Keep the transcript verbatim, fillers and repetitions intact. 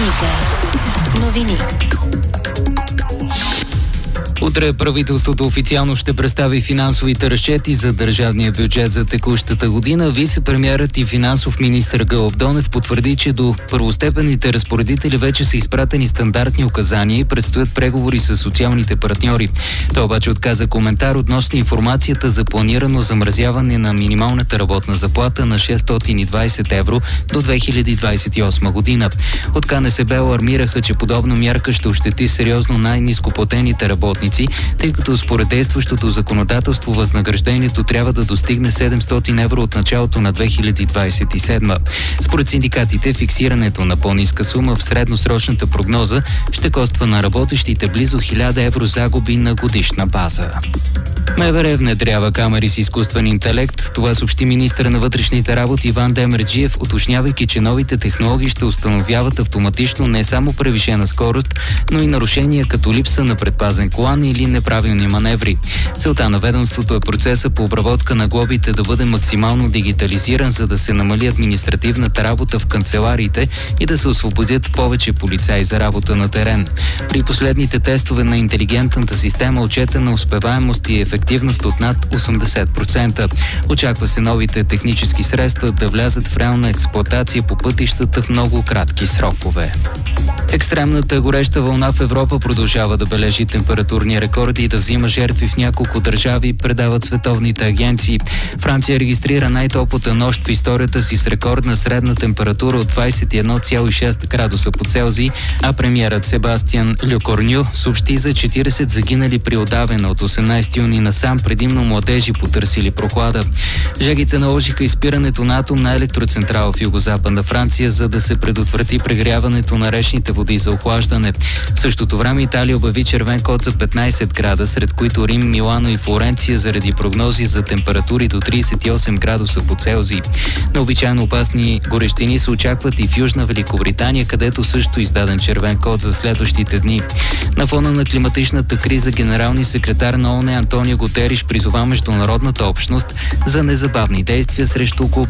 Дневника. Новини. Утре правителството официално ще представи финансовите разчети за държавния бюджет за текущата година. Вице-премиерът и финансов министър Гълъб Донев потвърди, че до първостепенните разпоредители вече са изпратени стандартни указания и предстоят преговори с социалните партньори. Той обаче отказа коментар относно информацията за планирано замразяване на минималната работна заплата на шестстотин и двадесет евро до две хиляди двадесет и осма година. От КНСБ алармираха, че подобна мярка ще ощети сериозно най-нископлатените работници, тъй като според действащото законодателство възнаграждението трябва да достигне седемстотин евро от началото на две хиляди двадесет и седма. Според синдикатите, фиксирането на по-ниска сума в средносрочната прогноза ще коства на работещите близо хиляда евро загуби на годишна база. МВР внедрява камери с изкуствен интелект. Това съобщи министъра на вътрешните работи Иван Демерджиев, уточнявайки, че новите технологии ще установяват автоматично не само превишена скорост, но и нарушения като липса на предпазен колан или неправилни маневри. Целта на ведомството е процеса по обработка на глобите да бъде максимално дигитализиран, за да се намали административната работа в канцелариите и да се освободят повече полицаи за работа на терен. При последните тестове на интелигентната система отчетена успеваемост и ефективност от над осемдесет процента. Очаква се новите технически средства да влязат в реална експлоатация по пътищата в много кратки срокове. Екстремната гореща вълна в Европа продължава да бележи температурни рекорди и да взима жертви в няколко държави, предават световните агенции. Франция регистрира най-топлата нощ в историята си с рекордна средна температура от двадесет и едно цяло и шест градуса по Целзий, а премиерът Себастиан Лекорню съобщи за четиридесет загинали при удавена от осемнадесети юни насам, предимно младежи потърсили прохлада. Жегите наложиха изпирането на атомна електроцентрала в югозападна Франция, за да се предотврати прегряването на речните води за охлаждане. В същото време Италия обяви червен код за петнадесет града, сред които Рим, Милано и Флоренция, заради прогнози за температури до тридесет и осем градуса по Целзий. Необичайно опасни горещини се очакват и в Южна Великобритания, където също издаден червен код за следващите дни. На фона на климатичната криза генералният секретар на ООН Антонио Гутериш призова международната общност за незабавни действия срещу